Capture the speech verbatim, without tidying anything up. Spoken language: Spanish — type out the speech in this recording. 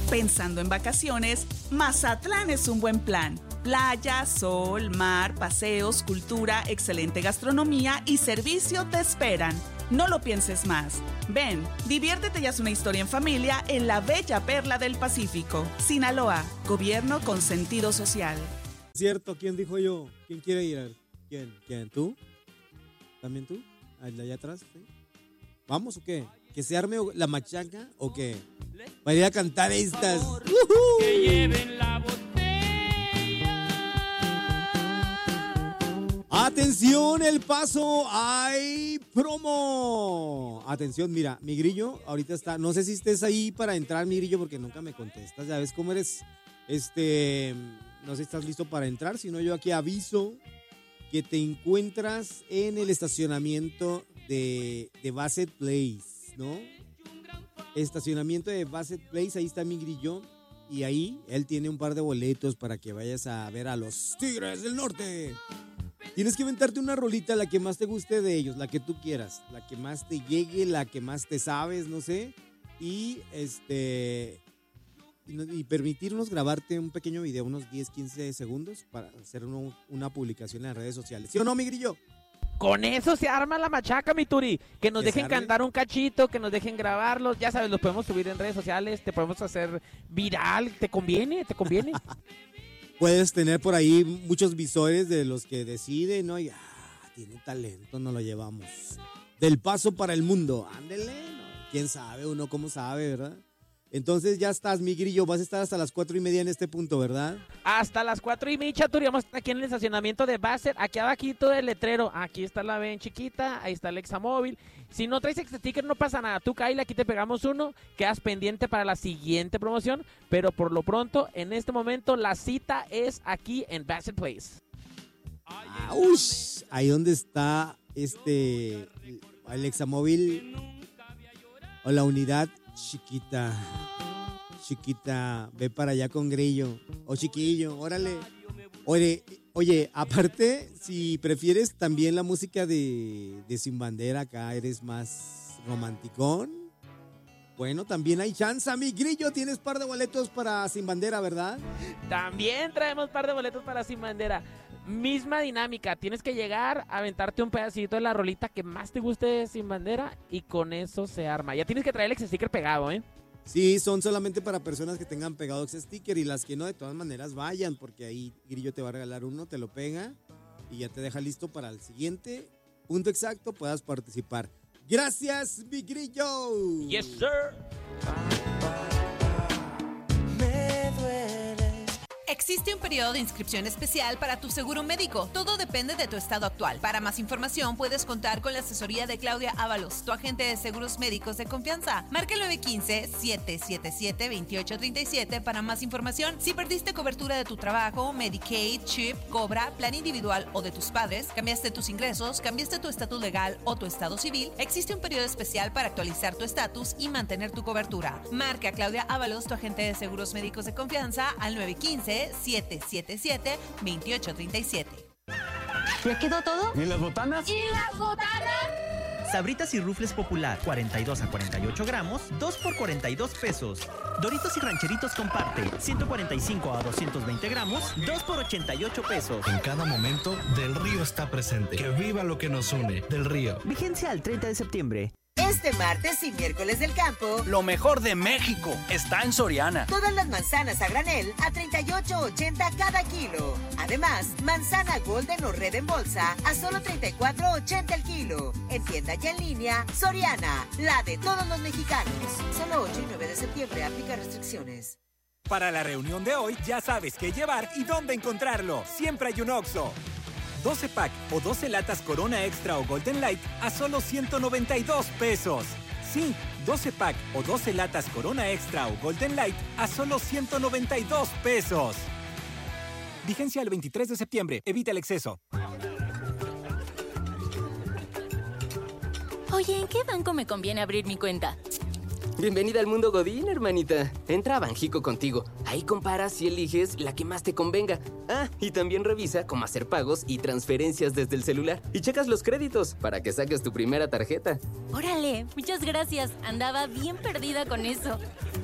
Pensando en vacaciones, Mazatlán es un buen plan. Playa, sol, mar, paseos, cultura, excelente gastronomía y servicio te esperan. No lo pienses más. Ven, diviértete y haz una historia en familia en la bella perla del Pacífico. Sinaloa, gobierno con sentido social. Cierto, ¿quién dijo yo? ¿Quién quiere ir? ¿Quién? ¿Quién? ¿Tú? ¿También tú? ¿Allá atrás? ¿Sí? ¿Vamos o qué? ¿Que se arme la machaca o qué? Para ir a cantar estas. ¡Uh-huh! Que lleven la botella. Atención, El Paso, hay promo. Atención, mira, mi grillo ahorita está, no sé si estés ahí para entrar, mi grillo, porque nunca me contestas, ya ves cómo eres, este, no sé si estás listo para entrar, si no yo aquí aviso que te encuentras en el estacionamiento de, de Bassett Place, ¿no? Estacionamiento de Bassett Place, ahí está mi grillo. Y ahí él tiene un par de boletos para que vayas a ver a los Tigres del Norte. Tienes que inventarte una rolita, la que más te guste de ellos, la que tú quieras, la que más te llegue, la que más te sabes, no sé. Y este y, y permitirnos grabarte un pequeño video, unos diez, quince segundos para hacer uno, una publicación en las redes sociales. ¿Sí o no, mi grillo? Con eso se arma la machaca, mi Turi. Que nos ¿Que dejen se arme? cantar un cachito, que nos dejen grabarlos. Ya sabes, los podemos subir en redes sociales, te podemos hacer viral. ¿Te conviene? ¿Te conviene? Puedes tener por ahí muchos visores de los que deciden, ¿no? Y ah, tiene talento, nos lo llevamos. Del Paso para el mundo. Ándele, ¿no? ¿Quién sabe? Uno cómo sabe, ¿verdad? Entonces ya estás, mi grillo. Vas a estar hasta las cuatro y media en este punto, ¿verdad? Hasta las cuatro y media, Turi. Vamos aquí en el estacionamiento de Bassett. Aquí abajito del letrero. Aquí está la ven chiquita. Ahí está el Examóvil. Si no traes este sticker, no pasa nada. Tú, Kyle, aquí te pegamos uno. Quedas pendiente para la siguiente promoción. Pero por lo pronto, en este momento, la cita es aquí en Bassett Place. Ah, ush, ahí donde está este el Examóvil o la unidad chiquita. Chiquita, ve para allá con grillo. O chiquillo, órale. Oye, oye, aparte, si prefieres también la música de, de Sin Bandera, acá eres más romanticón. Bueno, también hay chance, mi grillo. Tienes par de boletos para Sin Bandera, ¿verdad? También traemos par de boletos para Sin Bandera. Misma dinámica, tienes que llegar, aventarte un pedacito de la rolita que más te guste de Sin Bandera y con eso se arma. Ya tienes que traer el ex sticker pegado, ¿eh? Sí, son solamente para personas que tengan pegado ese sticker y las que no, de todas maneras vayan, porque ahí Grillo te va a regalar uno, te lo pega y ya te deja listo para el siguiente punto exacto, puedas participar. Gracias, mi Grillo. Yes, sir. Me duele. Existe un periodo de inscripción especial para tu seguro médico. Todo depende de tu estado actual. Para más información, puedes contar con la asesoría de Claudia Ábalos, tu agente de seguros médicos de confianza. Marca el nueve uno cinco, siete siete siete, dos ocho tres siete para más información. Si perdiste cobertura de tu trabajo, Medicaid, CHIP, Cobra, plan individual o de tus padres, cambiaste tus ingresos, cambiaste tu estatus legal o tu estado civil, existe un periodo especial para actualizar tu estatus y mantener tu cobertura. Marca a Claudia Ábalos, tu agente de seguros médicos de confianza, al nueve uno cinco, siete siete siete, dos ocho tres siete. ¿Ya quedó todo? ¿Y las botanas? ¿Y las botanas? Sabritas y Rufles Popular, cuarenta y dos a cuarenta y ocho gramos, dos por cuarenta y dos pesos. Doritos y Rancheritos Comparte, ciento cuarenta y cinco a doscientos veinte gramos, dos por ochenta y ocho pesos. En cada momento, Del Río está presente. Que viva lo que nos une. Del Río. Vigencia al treinta de septiembre. Este martes y miércoles del campo, lo mejor de México está en Soriana. todas las manzanas a granel a treinta y ocho ochenta cada kilo. Además, manzana Golden o Red en bolsa a solo treinta y cuatro ochenta el kilo. En tienda y en línea, Soriana, la de todos los mexicanos. Solo ocho y nueve de septiembre, aplica restricciones. Para la reunión de hoy, ya sabes qué llevar y dónde encontrarlo. Siempre hay un Oxxo. doce pack o doce latas Corona Extra o Golden Light a solo ciento noventa y dos pesos. Sí, doce pack o doce latas Corona Extra o Golden Light a solo ciento noventa y dos pesos. Vigencia el veintitrés de septiembre. Evita el exceso. Oye, ¿en qué banco me conviene abrir mi cuenta? Bienvenida al mundo Godín, hermanita. Entra a Banjico contigo. Ahí comparas y eliges la que más te convenga. Ah, y también revisa cómo hacer pagos y transferencias desde el celular. Y checas los créditos para que saques tu primera tarjeta. Órale, muchas gracias. Andaba bien perdida con eso.